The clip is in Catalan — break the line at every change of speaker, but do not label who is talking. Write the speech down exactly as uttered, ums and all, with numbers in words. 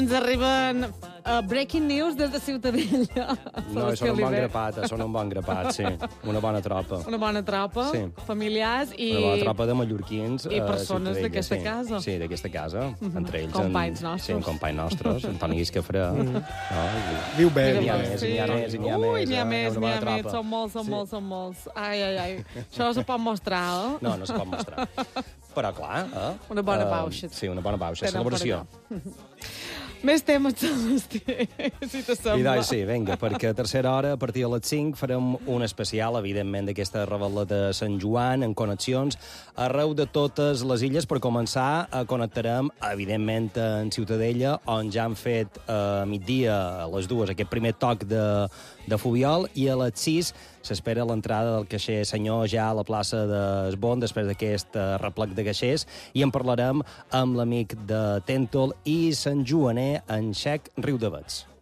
Ens arriben uh, breaking news des de Ciutadella.
No, són un bon grapat, són un bon grapat, sí. Una bona tropa.
Una bona tropa, sí. Familiars i...
Una bona tropa de mallorquins.
I persones uh, d'aquesta
sí.
casa.
Sí, d'aquesta casa. Mm -hmm. Entre ells...
Companys
en...
nostres.
Sí, un company nostres, Antoni Guiscafrà. Mm -hmm. no, i...
Viu bé.
N'hi ha més, n'hi ha més, n'hi ha més.
Ui, n'hi ha més, n'hi ha
tropa.
més. Són molts, són sí. molts, són molts. Ai, ai, ai. Això no se pot mostrar, eh?
No, no se pot mostrar. Però, clar... Eh?
Una bona
uh,
pausa.
Sí, una bona pausa. Celebració.
Més temes, Celestí, si te sembla.
I doncs sí, vinga, perquè a tercera hora, a partir de les cinc, farem un especial, evidentment, d'aquesta rebel·la de Sant Joan, en connexions arreu de totes les illes. Per començar, connectarem, evidentment, en Ciutadella, on ja han fet a migdia, a les dues, aquest primer toc de, de Fubiol, i a les sis s'espera l'entrada del caixer senyor ja a la plaça d'Esbon, després d'aquest replec de caixers, i en parlarem amb l'amic de Tèntol i Sant Joaner, en Xec Riudavets.